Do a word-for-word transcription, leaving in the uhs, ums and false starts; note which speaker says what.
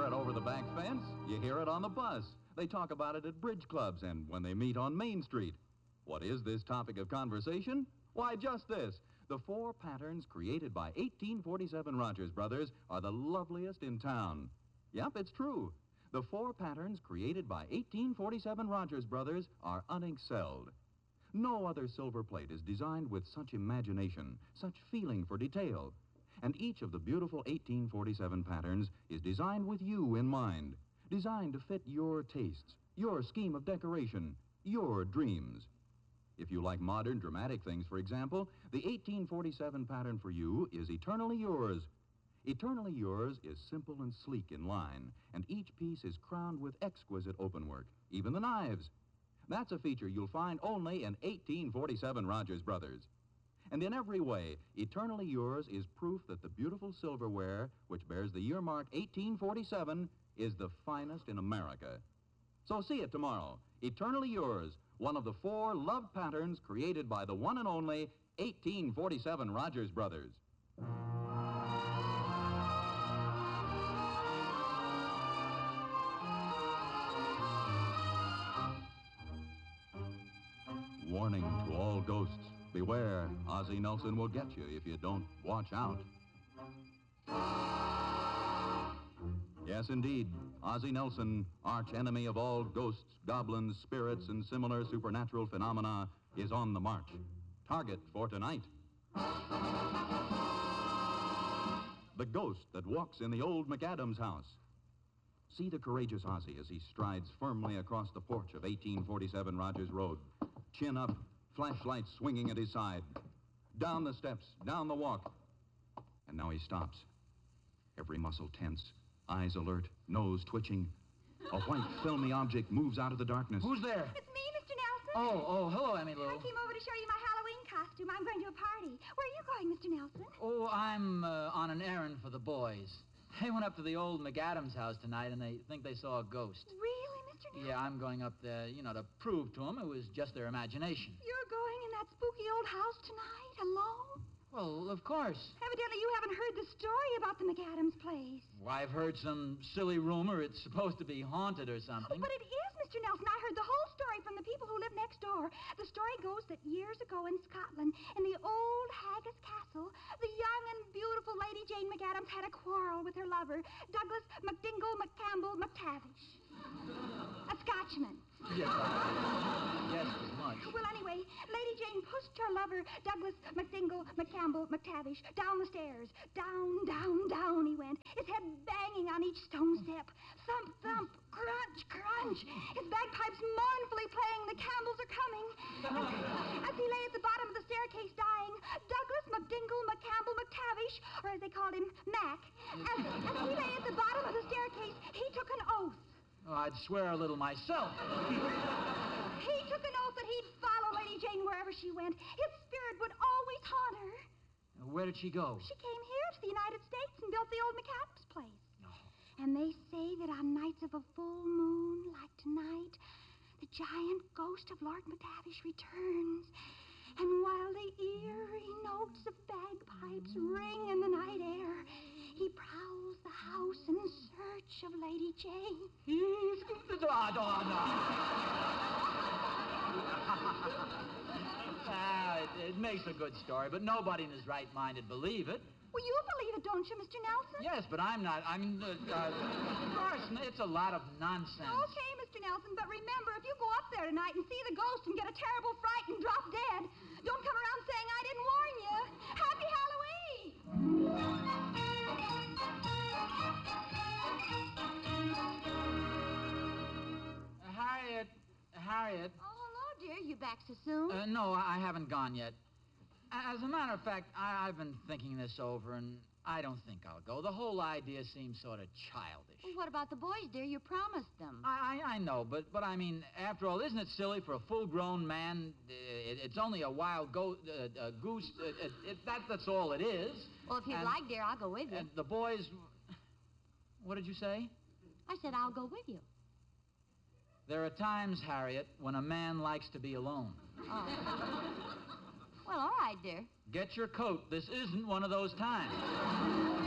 Speaker 1: it over the back fence, you hear it on the bus. They talk about it at bridge clubs and when they meet on Main Street. What is this topic of conversation? Why, just this. The four patterns created by eighteen forty-seven Rogers Brothers are the loveliest in town. Yep, it's true. The four patterns created by eighteen forty-seven Rogers Brothers are unexcelled. No other silver plate is designed with such imagination, such feeling for detail. And each of the beautiful eighteen forty-seven patterns is designed with you in mind, designed to fit your tastes, your scheme of decoration, your dreams. If you like modern, dramatic things, for example, the eighteen forty-seven pattern for you is Eternally Yours. Eternally Yours is simple and sleek in line, and each piece is crowned with exquisite openwork, even the knives. That's a feature you'll find only in eighteen forty-seven Rogers Brothers. And in every way, Eternally Yours is proof that the beautiful silverware, which bears the year mark eighteen forty-seven, is the finest in America. So see it tomorrow. Eternally Yours, one of the four loved patterns created by the one and only eighteen forty-seven Rogers Brothers. Warning to all ghosts. Beware, Ozzie Nelson will get you if you don't watch out. Yes, indeed, Ozzie Nelson, arch enemy of all ghosts, goblins, spirits, and similar supernatural phenomena, is on the march. Target for tonight. The ghost that walks in the old McAdams house. See the courageous Ozzie as he strides firmly across the porch of eighteen forty-seven Rogers Road. Chin up, flashlight swinging at his side. Down the steps, down the walk. And now he stops. Every muscle tense, eyes alert, nose twitching. A white, filmy object moves out of the darkness.
Speaker 2: Who's there?
Speaker 3: It's me, Mister Nelson.
Speaker 2: Oh, oh, hello, Emmy Lou.
Speaker 3: I came over to show you my Halloween costume. I'm going to a party. Where are you going, Mister Nelson?
Speaker 2: Oh, I'm uh, on an errand for the boys. They went up to the old McAdams house tonight, and they think they saw a ghost.
Speaker 3: Really, Mister Nelson?
Speaker 2: Yeah, I'm going up there, you know, to prove to them it was just their imagination.
Speaker 3: You're going in that spooky old house tonight, alone?
Speaker 2: Well, of course.
Speaker 3: Evidently you haven't heard the story about the McAdams place.
Speaker 2: Well, I've heard some silly rumor it's supposed to be haunted or something.
Speaker 3: Oh, but it is, Mister Nelson. I heard the whole story from the people who live next door. The story goes that years ago in Scotland, in the old Haggis Castle, the young and beautiful Lady Jane McAdams had a quarrel with her lover, Douglas McDingle McCampbell McTavish. A Scotchman.
Speaker 2: Yes, I yes, as much.
Speaker 3: Well, anyway, Lady Jane pushed her lover, Douglas McDingle McCampbell McTavish, down the stairs. Down, down, down he went, his head banging on each stone step. Thump, thump, crunch, crunch. His bagpipes mournfully playing, the Campbells are coming. As, as he lay at the bottom of the staircase dying, Douglas McDingle McCampbell McTavish, or as they called him, Mac, as, as he lay at the bottom of the staircase, he took an oath.
Speaker 2: Oh, I'd swear a little myself.
Speaker 3: He took an oath that he'd follow Lady Jane wherever she went. His spirit would always haunt her.
Speaker 2: Where did she go?
Speaker 3: She came here to the United States and built the old McAdams place.
Speaker 2: Oh.
Speaker 3: And they say that on nights of a full moon, like tonight, the giant ghost of Lord McTavish returns. And while the eerie notes of bagpipes ring in the night air, he prowls the house in search of Lady Jane.
Speaker 2: He's... ah, it, it makes a good story, but nobody in his right mind would believe it.
Speaker 3: Well, you believe it, don't you, Mister Nelson?
Speaker 2: Yes, but I'm not. I'm... Uh, uh, of course, it's a lot of nonsense.
Speaker 3: Okay, Mister Nelson, but remember, if you go up there tonight and see the ghost and get a terrible fright and drop dead, don't come around saying I didn't warn you. Happy Halloween!
Speaker 2: Uh, Harriet, Harriet.
Speaker 4: Oh, hello, dear. You back so soon?
Speaker 2: Uh, no, I I haven't gone yet. As a matter of fact, I, I've been thinking this over, and I don't think I'll go. The whole idea seems sort of childish.
Speaker 4: Well, what about the boys, dear? You promised them.
Speaker 2: I, I, I know, but but I mean, after all, isn't it silly for a full-grown man? Uh, it, it's only a wild go, uh, uh, goose. Uh, it, it, that, that's all it is.
Speaker 4: Well, if you'd
Speaker 2: and,
Speaker 4: like, dear, I'll go with you.
Speaker 2: And the boys... What did you say?
Speaker 4: I said I'll go with you.
Speaker 2: There are times, Harriet, when a man likes to be alone.
Speaker 4: Oh. Well, all right, dear.
Speaker 2: Get your coat. This isn't one of those times.